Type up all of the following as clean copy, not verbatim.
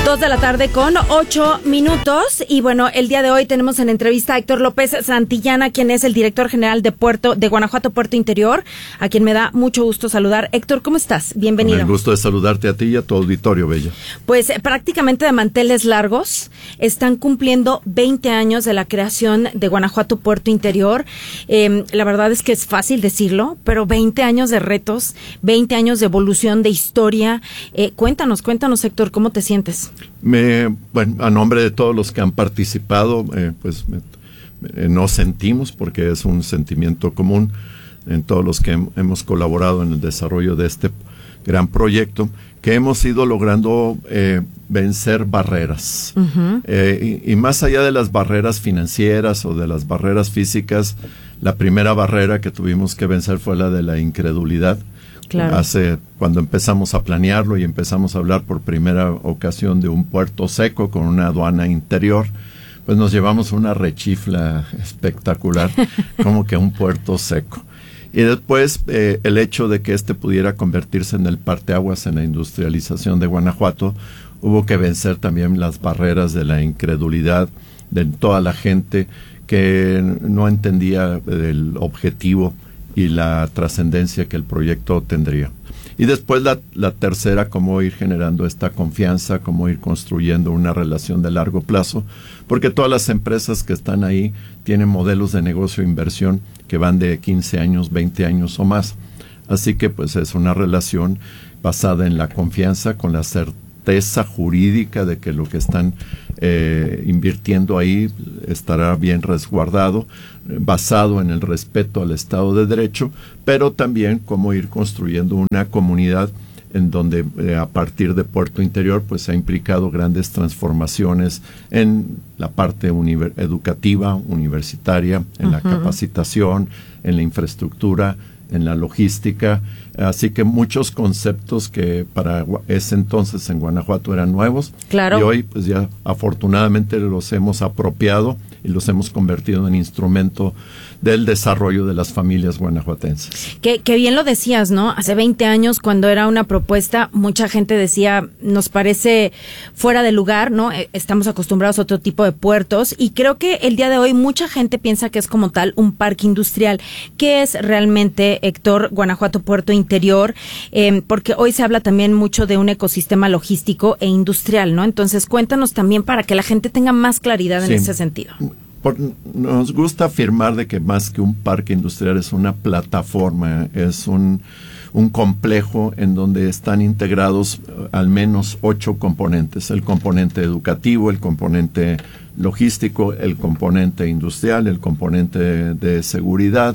2:08 y bueno, el día de hoy tenemos en entrevista a Héctor López Santillana, quien es el director general de Guanajuato Puerto Interior, a quien me da mucho gusto saludar. Héctor, ¿cómo estás? Bienvenido. Con el gusto de saludarte a ti y a tu auditorio, Bella. Pues prácticamente de manteles largos, están cumpliendo 20 años de la creación de Guanajuato Puerto Interior. La verdad es que es fácil decirlo, pero 20 años de retos, 20 años de evolución, de historia. Cuéntanos, Héctor, ¿cómo te sientes? Bueno, a nombre de todos los que han participado, nos sentimos, porque es un sentimiento común en todos los que hemos colaborado en el desarrollo de este gran proyecto, que hemos ido logrando vencer barreras. Uh-huh. Y más allá de las barreras financieras o de las barreras físicas, la primera barrera que tuvimos que vencer fue la de la incredulidad. Claro. Cuando empezamos a planearlo y empezamos a hablar por primera ocasión de un puerto seco con una aduana interior, pues nos llevamos una rechifla espectacular, como que un puerto seco. Y después el hecho de que pudiera convertirse en el parteaguas en la industrialización de Guanajuato, hubo que vencer también las barreras de la incredulidad de toda la gente que no entendía el objetivo y la trascendencia que el proyecto tendría. Y después la tercera, cómo ir generando esta confianza, cómo ir construyendo una relación de largo plazo, porque todas las empresas que están ahí tienen modelos de negocio e inversión que van de 15 años, 20 años o más. Así que pues es una relación basada en la confianza, con la certeza jurídica de que lo que están invirtiendo ahí estará bien resguardado, basado en el respeto al Estado de Derecho, pero también cómo ir construyendo una comunidad en donde a partir de Puerto Interior pues ha implicado grandes transformaciones en la parte educativa, universitaria, en la capacitación, en la infraestructura, en la logística. Así que muchos conceptos que para ese entonces en Guanajuato eran nuevos. Claro. Y hoy pues ya afortunadamente los hemos apropiado y los hemos convertido en instrumento del desarrollo de las familias guanajuatenses. Que bien lo decías, ¿no? Hace 20 años, cuando era una propuesta, mucha gente decía, nos parece fuera de lugar, ¿no? Estamos acostumbrados a otro tipo de puertos, y creo que el día de hoy mucha gente piensa que es como tal un parque industrial. ¿Qué es realmente, Héctor, Guanajuato Puerto Interior? Porque hoy se habla también mucho de un ecosistema logístico e industrial, ¿no? Entonces, cuéntanos también para que la gente tenga más claridad en ese sentido. Nos gusta afirmar de que más que un parque industrial es una plataforma, es un complejo en donde están integrados al menos 8 componentes: el componente educativo, el componente logístico, el componente industrial, el componente de seguridad,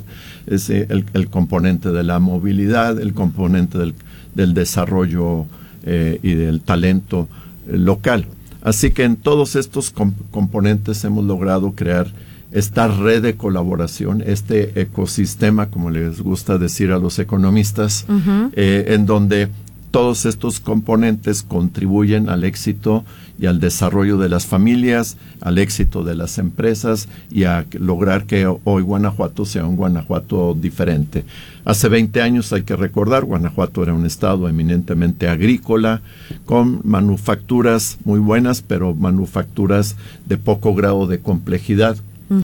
el componente de la movilidad, el componente del desarrollo y del talento local. Así que en todos estos componentes hemos logrado crear esta red de colaboración, este ecosistema, como les gusta decir a los economistas, en donde todos estos componentes contribuyen al éxito y al desarrollo de las familias, al éxito de las empresas y a lograr que hoy Guanajuato sea un Guanajuato diferente. Hace 20 años, hay que recordar, Guanajuato era un estado eminentemente agrícola, con manufacturas muy buenas, pero manufacturas de poco grado de complejidad,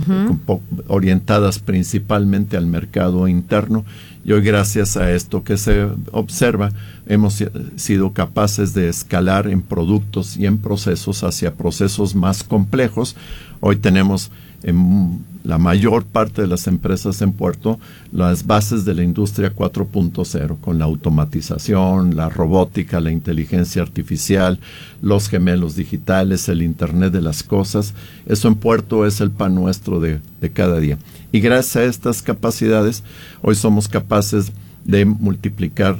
orientadas principalmente al mercado interno. Y hoy, gracias a esto que se observa, hemos sido capaces de escalar en productos y en procesos hacia procesos más complejos. Hoy tenemos en la mayor parte de las empresas en Puerto las bases de la industria 4.0, con la automatización, la robótica, la inteligencia artificial, los gemelos digitales, el Internet de las cosas. Eso en Puerto es el pan nuestro de cada día. Y gracias a estas capacidades, hoy somos capaces de multiplicar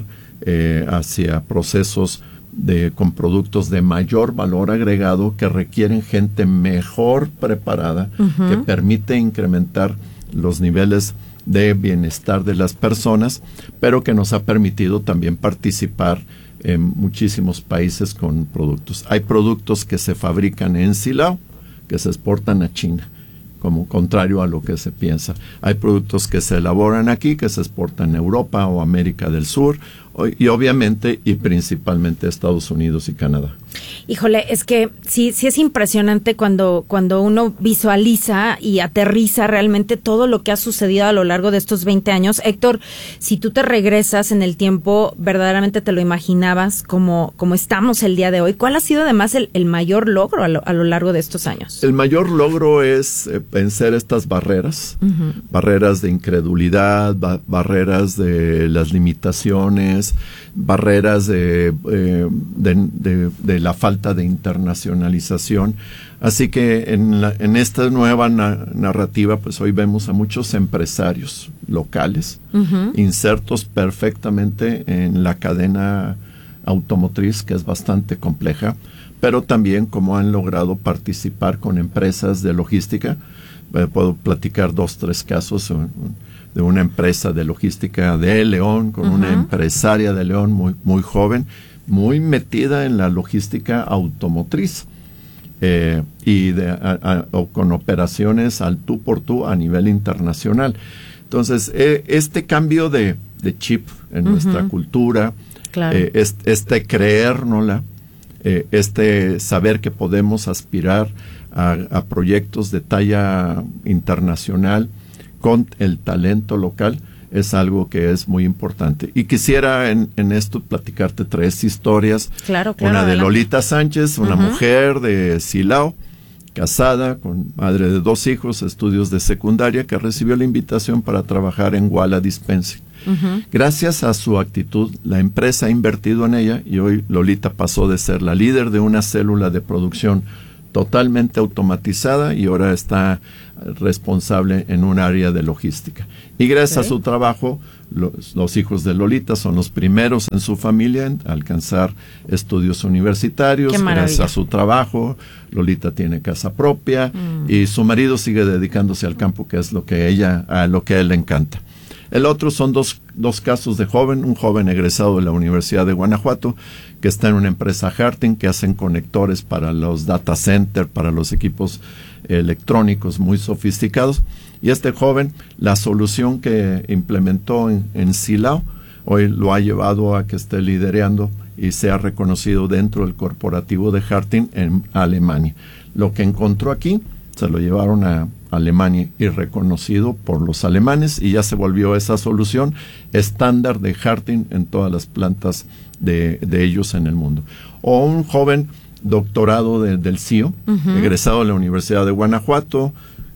hacia procesos con productos de mayor valor agregado que requieren gente mejor preparada, que permite incrementar los niveles de bienestar de las personas, pero que nos ha permitido también participar en muchísimos países con productos. Hay productos que se fabrican en Silao, que se exportan a China, como contrario a lo que se piensa. Hay productos que se elaboran aquí, que se exportan a Europa o América del Sur, y obviamente y principalmente Estados Unidos y Canadá. Híjole, es que sí es impresionante cuando uno visualiza y aterriza realmente todo lo que ha sucedido a lo largo de estos 20 años. Héctor, si tú te regresas en el tiempo, ¿verdaderamente te lo imaginabas como estamos el día de hoy? ¿Cuál ha sido además el mayor logro a lo largo de estos años? El mayor logro es vencer estas barreras, barreras de incredulidad, barreras de las limitaciones, barreras de la falta de internacionalización. Así que en esta nueva narrativa, pues hoy vemos a muchos empresarios locales insertos perfectamente en la cadena automotriz, que es bastante compleja, pero también cómo han logrado participar con empresas de logística. Puedo platicar 2-3 casos de una empresa de logística de León, con una empresaria de León muy joven, muy metida en la logística automotriz y con operaciones al tú por tú a nivel internacional. Entonces, este cambio de chip en nuestra cultura, claro, este creérnosla, saber que podemos aspirar a proyectos de talla internacional con el talento local, es algo que es muy importante. Y quisiera en esto platicarte 3 historias. Claro, una de Lolita Sánchez, una mujer de Silao, casada, con madre de 2 hijos, estudios de secundaria, que recibió la invitación para trabajar en Walla Dispensing. Gracias a su actitud, la empresa ha invertido en ella y hoy Lolita pasó de ser la líder de una célula de producción totalmente automatizada y ahora está responsable en un área de logística. Y gracias a su trabajo, los hijos de Lolita son los primeros en su familia en alcanzar estudios universitarios. Gracias a su trabajo, Lolita tiene casa propia y su marido sigue dedicándose al campo, que es lo que a él le encanta. El otro son dos casos de un joven egresado de la Universidad de Guanajuato, que está en una empresa Harting, que hacen conectores para los data centers, para los equipos electrónicos muy sofisticados. Y este joven, la solución que implementó en Silao, hoy lo ha llevado a que esté liderando y sea reconocido dentro del corporativo de Harting en Alemania. Lo que encontró aquí, se lo llevaron a Alemania y reconocido por los alemanes, y ya se volvió esa solución estándar de Harting en todas las plantas de ellos en el mundo. O un joven doctorado del CIO, egresado de la Universidad de Guanajuato,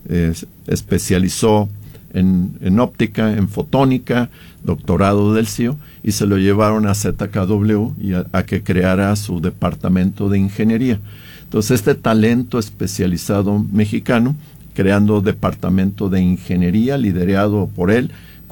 especializó en óptica, en fotónica, doctorado del CIO, y se lo llevaron a ZKW y a que creara su departamento de ingeniería. Entonces, este talento especializado mexicano, creando departamento de ingeniería liderado por él,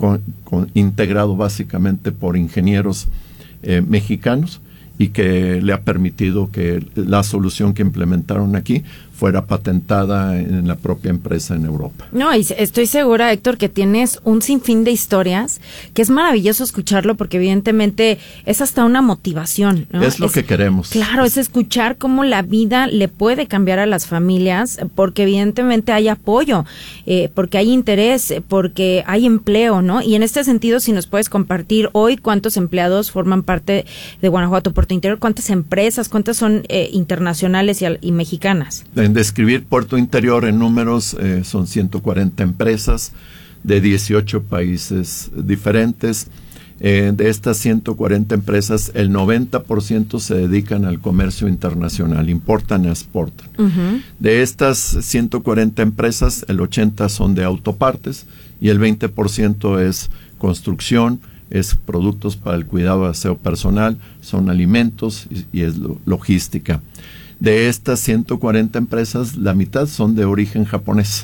integrado básicamente por ingenieros mexicanos, y que le ha permitido que la solución que implementaron aquí fuera patentada en la propia empresa en Europa. No, y estoy segura, Héctor, que tienes un sinfín de historias, que es maravilloso escucharlo, porque evidentemente es hasta una motivación, ¿no? Es lo que queremos. Claro, es escuchar cómo la vida le puede cambiar a las familias, porque evidentemente hay apoyo, porque hay interés, porque hay empleo, ¿no? Y en este sentido, si nos puedes compartir hoy cuántos empleados forman parte de Guanajuato Puerto Interior, cuántas empresas, cuántas son internacionales y mexicanas. En describir Puerto Interior en números, son 140 empresas de 18 países diferentes. De estas 140 empresas, el 90% se dedican al comercio internacional, importan y exportan. De estas 140 empresas, el 80% son de autopartes y el 20% es construcción, es productos para el cuidado de aseo personal, son alimentos y es logística. De estas 140 empresas, la mitad son de origen japonés,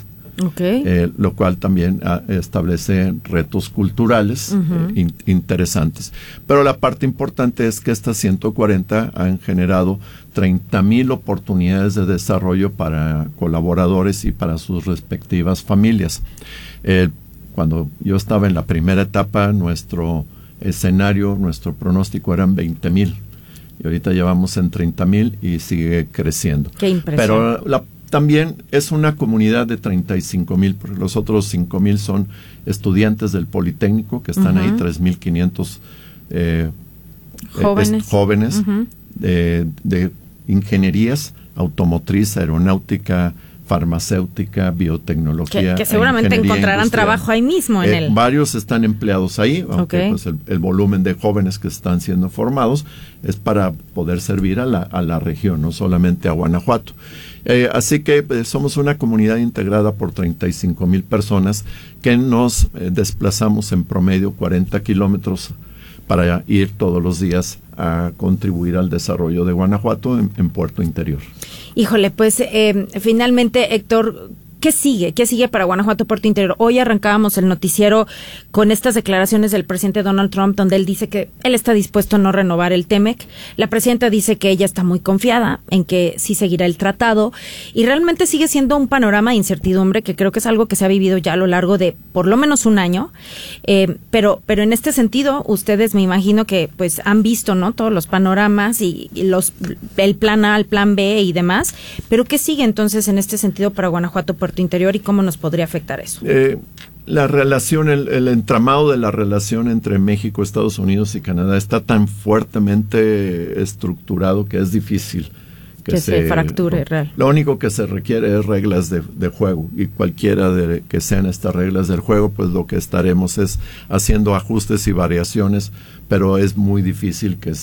lo cual también establece retos culturales interesantes. Pero la parte importante es que estas 140 han generado 30,000 oportunidades de desarrollo para colaboradores y para sus respectivas familias. Cuando yo estaba en la primera etapa, nuestro escenario, nuestro pronóstico eran 20,000. Y ahorita llevamos en 30,000 y sigue creciendo. Qué impresión. Pero también es una comunidad de 35,000, porque los otros 5,000 son estudiantes del Politécnico, que están ahí, 3,500 jóvenes de ingenierías automotriz, aeronáutica, farmacéutica, biotecnología. Que seguramente encontrarán industrial. Trabajo ahí mismo en él. Varios están empleados ahí, aunque pues el volumen de jóvenes que están siendo formados es para poder servir a la región, no solamente a Guanajuato. Así que somos una comunidad integrada por 35,000 personas que nos desplazamos en promedio 40 kilómetros para ir todos los días a contribuir al desarrollo de Guanajuato en Puerto Interior. Híjole, pues finalmente, Héctor, ¿qué sigue? ¿Qué sigue para Guanajuato Puerto Interior? Hoy arrancábamos el noticiero con estas declaraciones del presidente Donald Trump, donde él dice que él está dispuesto a no renovar el TEMEC. La presidenta dice que ella está muy confiada en que sí seguirá el tratado, y realmente sigue siendo un panorama de incertidumbre que creo que es algo que se ha vivido ya a lo largo de por lo menos un año. Pero en este sentido, ustedes me imagino que pues han visto, ¿no?, todos los panoramas y el plan A, el plan B y demás. Pero ¿qué sigue entonces en este sentido para Guanajuato Puerto Interior y cómo nos podría afectar eso? La relación, el entramado de la relación entre México, Estados Unidos y Canadá está tan fuertemente estructurado que es difícil que se fracture. Lo único que se requiere es reglas de juego, y cualquiera de que sean estas reglas del juego, pues lo que estaremos es haciendo ajustes y variaciones, pero es muy difícil que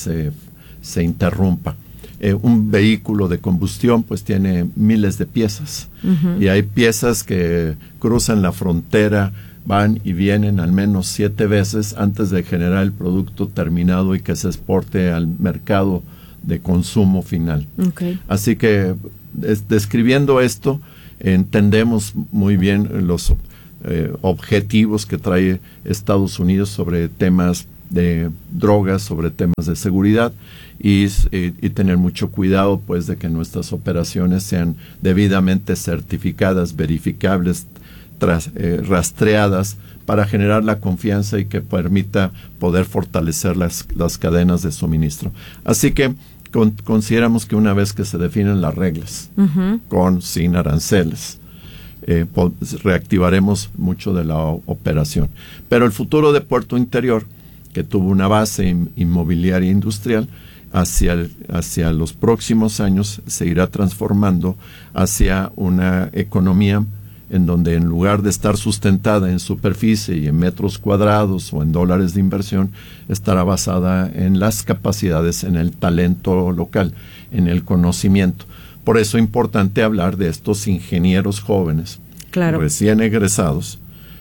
se interrumpa. Un vehículo de combustión pues tiene miles de piezas, y hay piezas que cruzan la frontera, van y vienen al menos 7 veces antes de generar el producto terminado y que se exporte al mercado de consumo final. Así que describiendo esto, entendemos muy bien los objetivos que trae Estados Unidos sobre temas de drogas, sobre temas de seguridad, y tener mucho cuidado pues de que nuestras operaciones sean debidamente certificadas, verificables, rastreadas, para generar la confianza y que permita poder fortalecer las cadenas de suministro. Así que consideramos que una vez que se definen las reglas, sin aranceles, reactivaremos mucho de la operación. Pero el futuro de Puerto Interior, que tuvo una base inmobiliaria industrial, hacia los próximos años se irá transformando hacia una economía en donde, en lugar de estar sustentada en superficie y en metros cuadrados o en dólares de inversión, estará basada en las capacidades, en el talento local, en el conocimiento. Por eso es importante hablar de estos ingenieros jóvenes, recién egresados,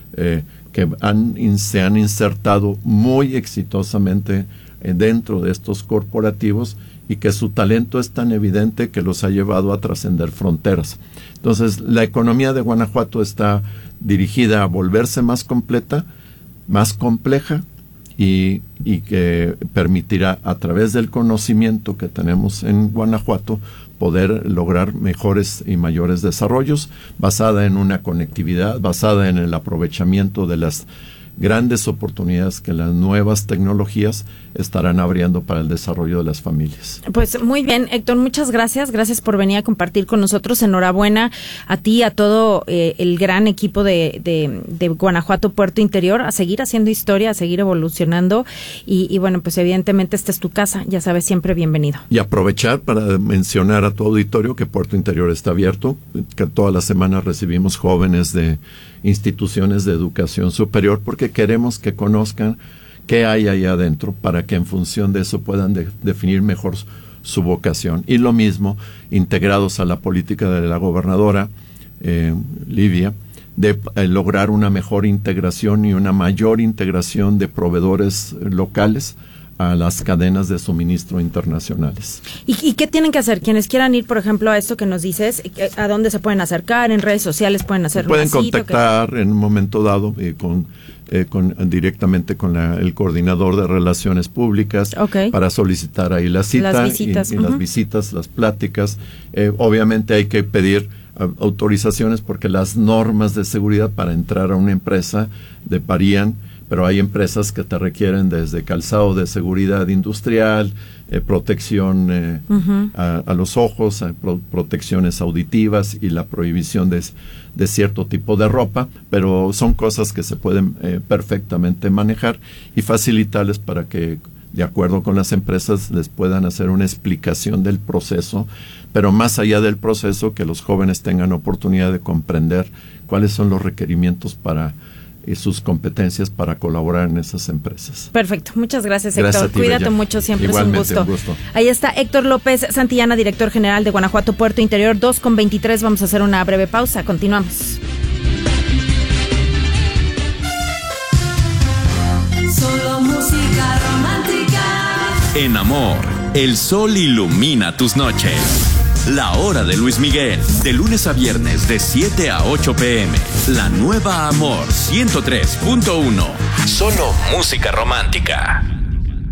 que se han insertado muy exitosamente dentro de estos corporativos, y que su talento es tan evidente que los ha llevado a trascender fronteras. Entonces, la economía de Guanajuato está dirigida a volverse más completa, más compleja, y que permitirá, a través del conocimiento que tenemos en Guanajuato, poder lograr mejores y mayores desarrollos, basada en una conectividad, basada en el aprovechamiento de las grandes oportunidades que las nuevas tecnologías estarán abriendo para el desarrollo de las familias. Pues muy bien, Héctor, muchas gracias. Gracias por venir a compartir con nosotros. Enhorabuena a ti, a todo el gran equipo de Guanajuato Puerto Interior, a seguir haciendo historia, a seguir evolucionando, y bueno, pues evidentemente esta es tu casa, ya sabes, siempre bienvenido. Y aprovechar para mencionar a tu auditorio que Puerto Interior está abierto, que todas las semanas recibimos jóvenes de instituciones de educación superior, porque queremos que conozcan qué hay ahí adentro, para que en función de eso puedan definir mejor su vocación. Y lo mismo, integrados a la política de la gobernadora Livia, de lograr una mejor integración y una mayor integración de proveedores locales a las cadenas de suministro internacionales. ¿Y qué tienen que hacer? Quienes quieran ir, por ejemplo, a esto que nos dices, ¿a dónde se pueden acercar? ¿En redes sociales pueden hacer una cita? Pueden contactar en un momento dado directamente con el coordinador de Relaciones Públicas, para solicitar ahí la cita, las visitas, las visitas, las pláticas. Obviamente hay que pedir autorizaciones, porque las normas de seguridad para entrar a una empresa varían, pero hay empresas que te requieren desde calzado de seguridad industrial, protección a los ojos, protecciones auditivas y la prohibición de cierto tipo de ropa, pero son cosas que se pueden perfectamente manejar y facilitarles para que de acuerdo con las empresas, les puedan hacer una explicación del proceso, pero más allá del proceso, que los jóvenes tengan oportunidad de comprender cuáles son los requerimientos y sus competencias para colaborar en esas empresas. Perfecto, muchas gracias, Gracias Héctor. a ti, Cuídate Bella. mucho, siempre Igualmente, es un un gusto. gusto. Ahí está Héctor López Santillana, director general de Guanajuato Puerto Interior, 2:23. Vamos a hacer una breve pausa, continuamos. Solo música romántica. En Amor, el sol ilumina tus noches. La Hora de Luis Miguel, de lunes a viernes de 7 a 8 p.m. La nueva Amor 103.1. Solo música romántica.